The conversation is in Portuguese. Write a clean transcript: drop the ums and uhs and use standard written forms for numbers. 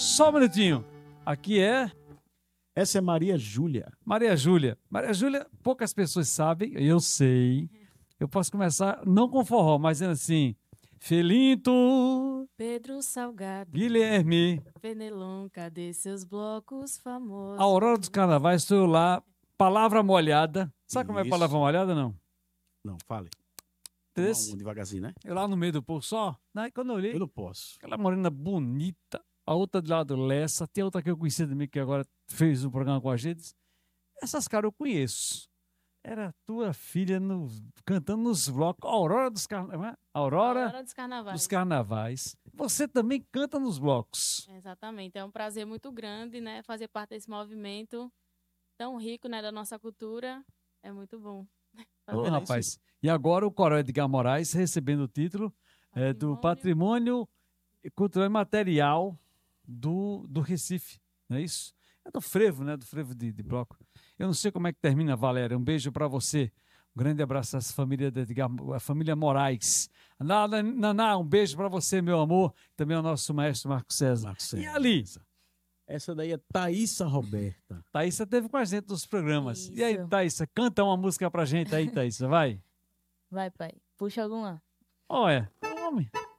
Só um minutinho. Aqui é Essa é Maria Júlia. Maria Júlia. Maria Júlia, poucas pessoas sabem, eu sei. Eu posso começar não com forró, mas dizendo assim: Felinto, Pedro Salgado, Guilherme, Fenelon, cadê seus blocos famosos? a Aurora dos Carnavais, estou lá, palavra molhada. Sabe como é Isso. palavra molhada, não? Não, fale. Três. Devagarzinho, né? Eu lá no meio do povo só, né? Quando eu olhei, Eu não posso. aquela morena bonita, a outra de lado Lessa, tem outra que eu conheci também, que agora fez um programa com a gente. Essas caras eu conheço. Era tua filha cantando nos blocos, Aurora dos Carnavais. Aurora Dos Carnavais. dos Carnavais. Você também canta nos blocos. Exatamente, é um prazer muito grande, né? Fazer parte desse movimento tão rico, né, da nossa cultura. É muito bom. Ô, vendo rapaz. E agora o Coronel Edgar Moraes recebendo o título do Patrimônio Cultural e Material do Recife, não é isso? É do frevo, né? Do frevo de bloco. Eu não sei como é que termina, Valéria. Um beijo para você. Um grande abraço à família de Edgar, a família Moraes. Naná, um beijo para você, meu amor. Também ao nosso maestro Marco César. Marco César. E ali? Essa daí é Thaísa Roberta. Thaísa esteve com a gente nos programas. Isso. E aí, Thaísa, canta uma música pra gente aí, Thaísa, vai. Vai, pai. Puxa alguma. Olha, homem.